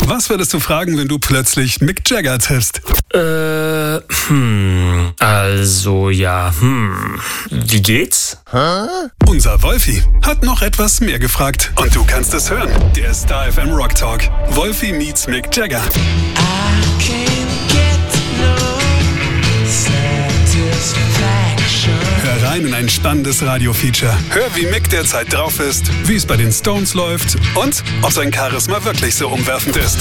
Was würdest du fragen, wenn du plötzlich Mick Jagger triffst? Wie geht's? Unser Wolfi hat noch etwas mehr gefragt. Und du kannst es hören. Der Star FM Rock Talk. Wolfi meets Mick Jagger. Hör rein in ein spannendes Radio-Feature. Hör, wie Mick derzeit drauf ist, wie es bei den Stones läuft und ob sein Charisma wirklich so umwerfend ist.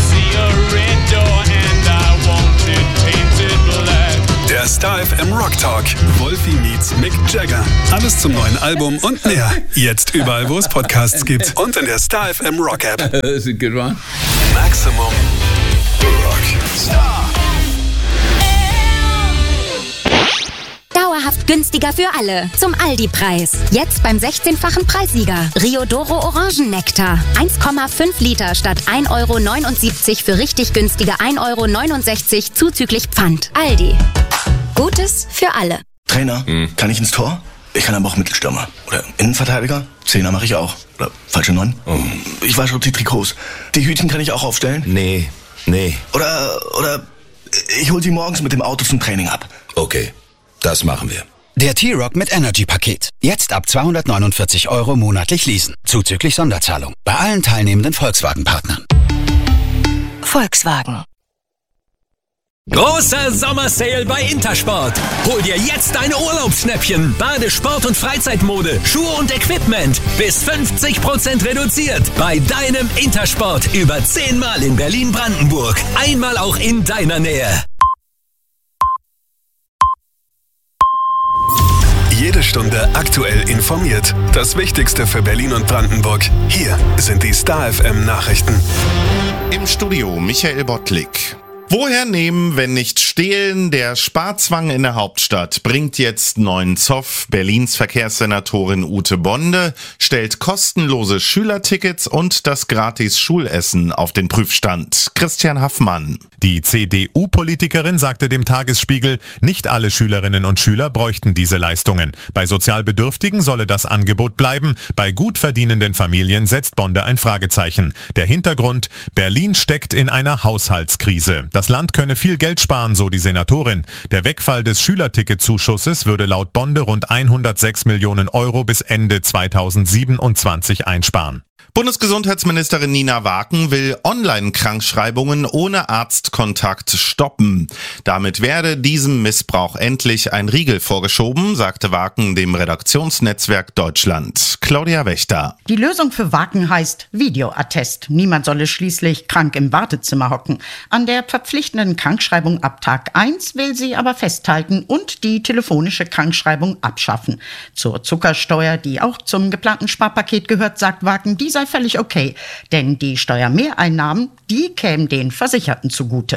Der Star FM Rock Talk. Wolfi meets Mick Jagger. Alles zum neuen Album und mehr. Jetzt überall, wo es Podcasts gibt. Und in der Star FM Rock App. That's a good one. Maximum Rock. Star. Dauerhaft günstiger für alle. Zum Aldi-Preis. Jetzt beim 16-fachen Preissieger. Riodoro Orangennektar. 1,5 Liter statt 1,79 € für richtig günstige 1,69 € zuzüglich Pfand. Aldi. Gutes für alle. Trainer, kann ich ins Tor? Ich kann aber auch Mittelstürmer. Oder Innenverteidiger? Zehner mache ich auch. Oder falsche 9? Ich wasche auch die Trikots. Die Hütchen kann ich auch aufstellen? Nee. Oder ich hol sie morgens mit dem Auto zum Training ab. Okay, das machen wir. Der T-Rock mit Energy-Paket. Jetzt ab 249 € monatlich leasen. Zuzüglich Sonderzahlung. Bei allen teilnehmenden Volkswagen-Partnern. Volkswagen. Großer Sommersale bei Intersport. Hol dir jetzt deine Urlaubsschnäppchen. Bade-, Sport- und Freizeitmode, Schuhe und Equipment. Bis 50% reduziert. Bei deinem Intersport. Über 10-mal in Berlin-Brandenburg. Einmal auch in deiner Nähe. Jede Stunde aktuell informiert. Das Wichtigste für Berlin und Brandenburg. Hier sind die Star FM Nachrichten. Im Studio Michael Bottlik. Woher nehmen, wenn nicht stehlen? Der Sparzwang in der Hauptstadt bringt jetzt neuen Zoff. Berlins Verkehrssenatorin Ute Bonde stellt kostenlose Schülertickets und das Gratis-Schulessen auf den Prüfstand. Christian Haffmann. Die CDU-Politikerin sagte dem Tagesspiegel, nicht alle Schülerinnen und Schüler bräuchten diese Leistungen. Bei sozial Bedürftigen solle das Angebot bleiben. Bei gut verdienenden Familien setzt Bonde ein Fragezeichen. Der Hintergrund: Berlin steckt in einer Haushaltskrise. Das Land könne viel Geld sparen, so die Senatorin. Der Wegfall des Schülerticketzuschusses würde laut Bonde rund 106 Millionen € bis Ende 2027 einsparen. Bundesgesundheitsministerin Nina Waken will Online-Krankschreibungen ohne Arztkontakt stoppen. Damit werde diesem Missbrauch endlich ein Riegel vorgeschoben, sagte Waken dem Redaktionsnetzwerk Deutschland. Claudia Wächter. Die Lösung für Waken heißt Videoattest. Niemand solle schließlich krank im Wartezimmer hocken. An der verpflichtenden Krankschreibung ab Tag 1 will sie aber festhalten und die telefonische Krankschreibung abschaffen. Zur Zuckersteuer, die auch zum geplanten Sparpaket gehört, sagt Waken, die sei völlig okay, denn die Steuermehreinnahmen, die kämen den Versicherten zugute.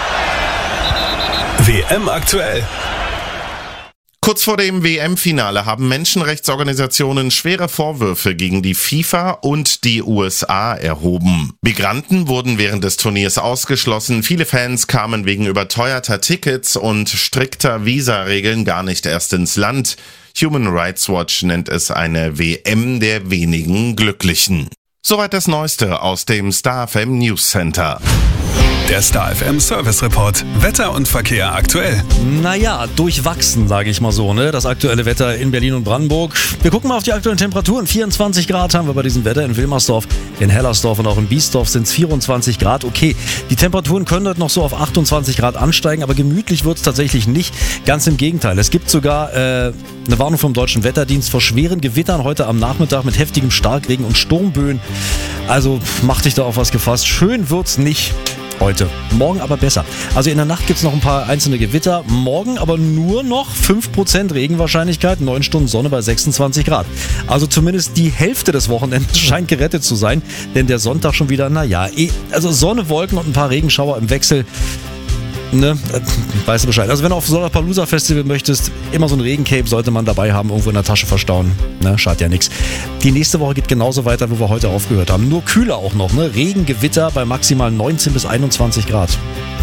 WM aktuell. Kurz vor dem WM-Finale haben Menschenrechtsorganisationen schwere Vorwürfe gegen die FIFA und die USA erhoben. Migranten wurden während des Turniers ausgeschlossen, viele Fans kamen wegen überteuerter Tickets und strikter Visaregeln gar nicht erst ins Land. Human Rights Watch nennt es eine WM der wenigen Glücklichen. Soweit das Neueste aus dem Star FM News Center. Der Star FM Service Report. Wetter und Verkehr aktuell. Naja, durchwachsen, sage ich mal so, ne? Das aktuelle Wetter in Berlin und Brandenburg. Wir gucken mal auf die aktuellen Temperaturen. 24 Grad haben wir bei diesem Wetter in Wilmersdorf, in Hellersdorf und auch in Biesdorf sind es 24 Grad. Okay, die Temperaturen können dort noch so auf 28 Grad ansteigen, aber gemütlich wird es tatsächlich nicht. Ganz im Gegenteil. Es gibt sogar eine Warnung vom Deutschen Wetterdienst vor schweren Gewittern heute am Nachmittag mit heftigem Starkregen und Sturmböen. Also mach dich da auf was gefasst. Schön wird's nicht heute. Morgen aber besser. Also in der Nacht gibt es noch ein paar einzelne Gewitter. Morgen aber nur noch 5% Regenwahrscheinlichkeit, 9 Stunden Sonne bei 26 Grad. Also zumindest die Hälfte des Wochenendes scheint gerettet zu sein. Denn der Sonntag schon wieder, also Sonne, Wolken und ein paar Regenschauer im Wechsel. Ne, weißt du Bescheid. Also wenn du auf Lollapalooza Festival möchtest, immer so ein Regencape sollte man dabei haben, irgendwo in der Tasche verstauen. Ne, schadet ja nichts. Die nächste Woche geht genauso weiter, wo wir heute aufgehört haben. Nur kühler auch noch, ne? Regen, Gewitter bei maximal 19 bis 21 Grad.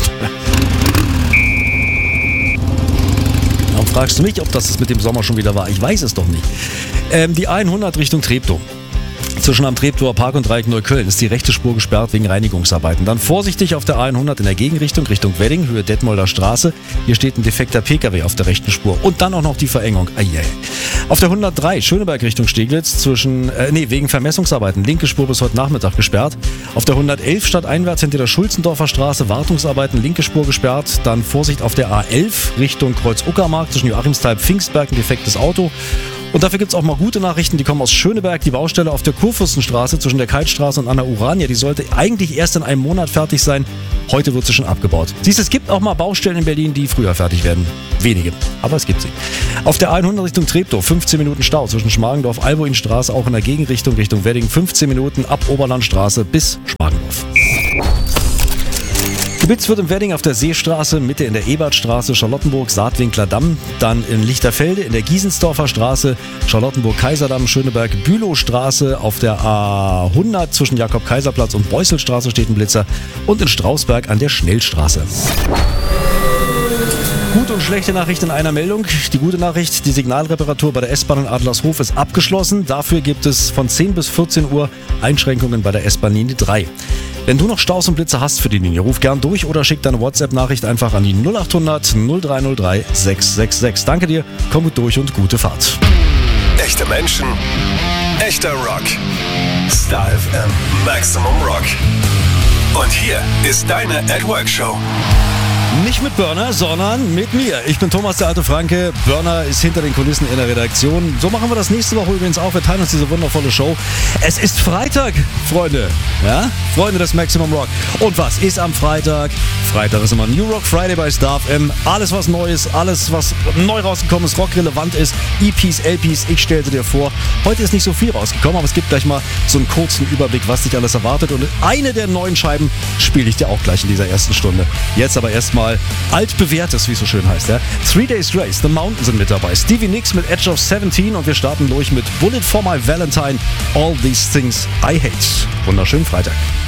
Warum fragst du mich, ob das mit dem Sommer schon wieder war? Ich weiß es doch nicht. Die A100 Richtung Treptow. Zwischen am Treptower Park und Dreieck Neukölln ist die rechte Spur gesperrt wegen Reinigungsarbeiten. Dann vorsichtig auf der A100 in der Gegenrichtung, Richtung Wedding, Höhe Detmolder Straße. Hier steht ein defekter PKW auf der rechten Spur. Und dann auch noch die Verengung. Auf der 103 Schöneberg Richtung Steglitz wegen Vermessungsarbeiten. Linke Spur bis heute Nachmittag gesperrt. Auf der 111 stadteinwärts hinter der Schulzendorfer Straße Wartungsarbeiten, linke Spur gesperrt. Dann Vorsicht auf der A11 Richtung Kreuz-Uckermark zwischen Joachimsthal-Pfingstberg, ein defektes Auto. Und dafür gibt es auch mal gute Nachrichten, die kommen aus Schöneberg. Die Baustelle auf der Kurfürstenstraße zwischen der Keitstraße und Anna Urania, die sollte eigentlich erst in einem Monat fertig sein. Heute wird sie schon abgebaut. Siehst, es gibt auch mal Baustellen in Berlin, die früher fertig werden. Wenige, aber es gibt sie. Auf der A100 Richtung Treptow, 15 Minuten Stau zwischen Schmargendorf, Alboinstraße, auch in der Gegenrichtung Richtung Wedding, 15 Minuten ab Oberlandstraße bis Schmargendorf. Geblitzt wird im Wedding auf der Seestraße, Mitte in der Ebertstraße, Charlottenburg, Saatwinkler Damm, dann in Lichterfelde in der Giesensdorfer Straße, Charlottenburg-Kaiserdamm, Schöneberg, Bülowstraße, auf der A100 zwischen Jakob-Kaiser-Platz und Beusselstraße steht ein Blitzer und in Strausberg an der Schnellstraße. Gute und schlechte Nachricht in einer Meldung. Die gute Nachricht, die Signalreparatur bei der S-Bahn in Adlershof ist abgeschlossen. Dafür gibt es von 10 bis 14 Uhr Einschränkungen bei der S-Bahn-Linie 3. Wenn du noch Staus und Blitze hast für die Linie, ruf gern durch oder schick deine WhatsApp-Nachricht einfach an die 0800 0303 666. Danke dir, komm gut durch und gute Fahrt. Echte Menschen, echter Rock. Star FM Maximum Rock. Und hier ist deine @Work-Show. Nicht mit Burner, sondern mit mir. Ich bin Thomas, der alte Franke. Burner ist hinter den Kulissen in der Redaktion. So machen wir das nächste Woche übrigens auch. Wir teilen uns diese wundervolle Show. Es ist Freitag, Freunde. Ja? Freunde des Maximum Rock. Und was ist am Freitag? Freitag ist immer New Rock Friday bei Star FM. Alles, was neu ist, alles, was neu rausgekommen ist, rockrelevant ist. EPs, LPs, ich stelle sie dir vor. Heute ist nicht so viel rausgekommen, aber es gibt gleich mal so einen kurzen Überblick, was dich alles erwartet. Und eine der neuen Scheiben spiele ich dir auch gleich in dieser ersten Stunde. Jetzt aber erstmal altbewährtes, wie es so schön heißt. Ja? 3 Days Grace, The Mountain sind mit dabei. Stevie Nicks mit Edge of 17 und wir starten durch mit Bullet for My Valentine, All These Things I Hate. Wunderschönen Freitag.